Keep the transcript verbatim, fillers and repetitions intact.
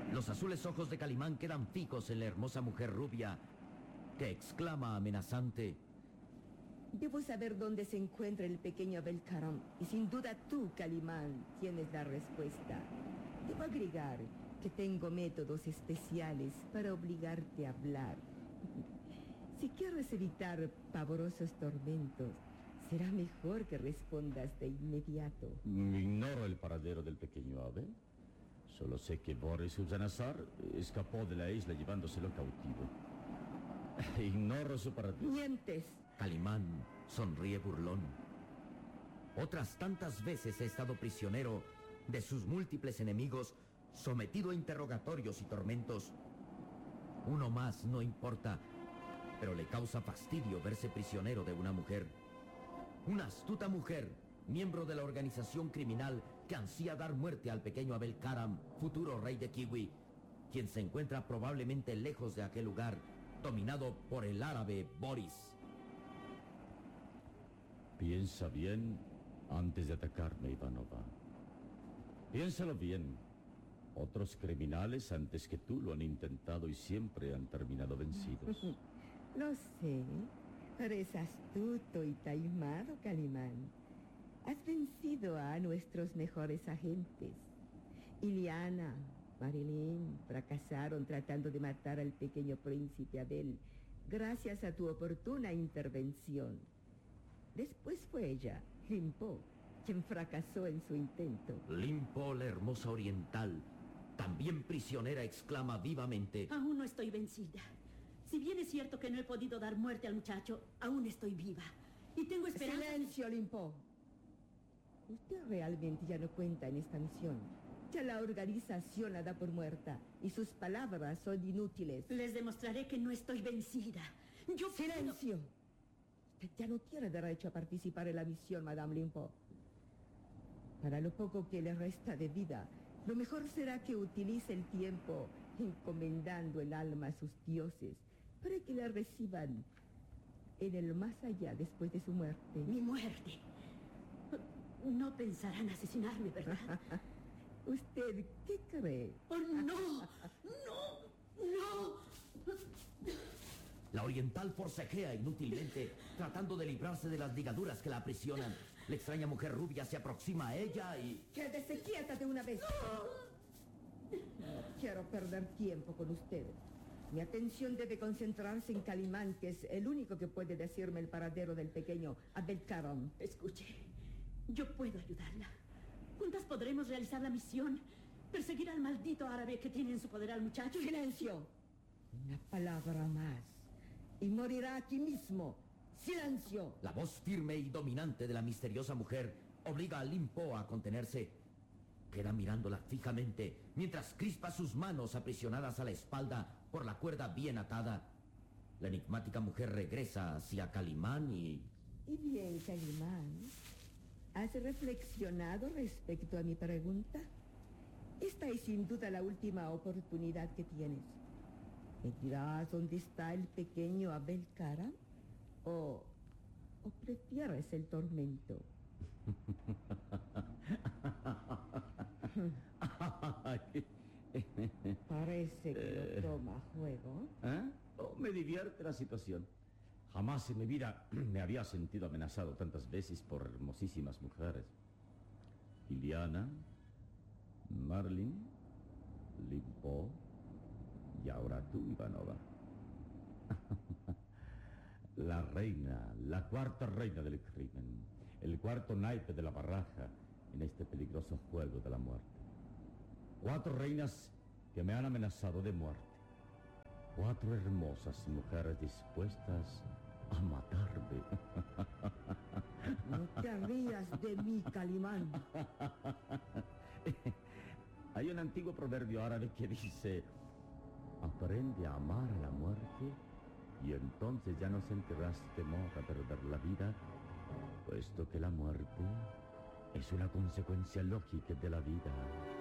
Los azules ojos de Calimán quedan fijos en la hermosa mujer rubia, que exclama amenazante: Debo saber dónde se encuentra el pequeño Abel Karam, y sin duda tú, Calimán, tienes la respuesta. Debo agregar que tengo métodos especiales para obligarte a hablar. Si quieres evitar pavorosos tormentos, será mejor que respondas de inmediato. Ignoro el paradero del pequeño Abel. Solo sé que Boris Uzanazar escapó de la isla llevándoselo cautivo. Ignoro su paradero. ¡Mientes! Calimán sonríe burlón. Otras tantas veces he estado prisionero de sus múltiples enemigos, sometido a interrogatorios y tormentos. Uno más no importa, pero le causa fastidio verse prisionero de una mujer. Una astuta mujer, miembro de la organización criminal que ansía dar muerte al pequeño Abel Karam, futuro rey de Kiwi, quien se encuentra probablemente lejos de aquel lugar, dominado por el árabe Boris. Piensa bien antes de atacarme, Ivanova. Piénsalo bien. Otros criminales antes que tú lo han intentado y siempre han terminado vencidos. Lo sé, pero es astuto y taimado, Calimán. Has vencido a nuestros mejores agentes. Iliana, Marilyn fracasaron tratando de matar al pequeño príncipe Abel, gracias a tu oportuna intervención. Después fue ella, Limpo, quien fracasó en su intento. Limpo, la hermosa oriental, también prisionera, exclama vivamente: Aún no estoy vencida. Si bien es cierto que no he podido dar muerte al muchacho, aún estoy viva. Y tengo esperanza... ¡Silencio, Limpo! Usted realmente ya no cuenta en esta misión. Ya la organización la da por muerta y sus palabras son inútiles. Les demostraré que no estoy vencida. Yo ¡Silencio! Puedo... Usted ya no tiene derecho a participar en la misión, Madame Limpo. Para lo poco que le resta de vida, lo mejor será que utilice el tiempo encomendando el alma a sus dioses para que la reciban en el más allá después de su muerte. Mi muerte. No pensarán asesinarme, ¿verdad? ¿Usted qué cree? ¡Oh, no! ¡No! ¡No! La oriental forcejea inútilmente, tratando de librarse de las ligaduras que la aprisionan. La extraña mujer rubia se aproxima a ella y... ¡Quédese quieta de una vez! No quiero perder tiempo con usted. Mi atención debe concentrarse en Calimán, que es el único que puede decirme el paradero del pequeño Abel Karam. Escuche, yo puedo ayudarla. Juntas podremos realizar la misión, perseguir al maldito árabe que tiene en su poder al muchacho. ¡Silencio! Una palabra más y morirá aquí mismo. ¡Silencio! La voz firme y dominante de la misteriosa mujer obliga a Limpo a contenerse. Queda mirándola fijamente mientras crispa sus manos aprisionadas a la espalda por la cuerda bien atada. La enigmática mujer regresa hacia Calimán y... Y bien, Calimán, ¿has reflexionado respecto a mi pregunta? Esta es sin duda la última oportunidad que tienes. ¿Me dirás dónde está el pequeño Abel Karam? ¿O, o prefieres el tormento? Parece que lo toma a juego. ¿Eh? Oh, me divierte la situación. Jamás en mi vida me había sentido amenazado tantas veces por hermosísimas mujeres. Iliana, Marlin, Limpo y ahora tú, Ivanova. La reina, la cuarta reina del crimen, el cuarto naipe de la baraja en este peligroso juego de la muerte. Cuatro reinas que me han amenazado de muerte. Cuatro hermosas mujeres dispuestas a matarme. No te rías de mí, Calimán. Hay un antiguo proverbio árabe que dice: aprende a amar a la muerte y entonces ya no sentirás temor a perder la vida, puesto que la muerte es una consecuencia lógica de la vida.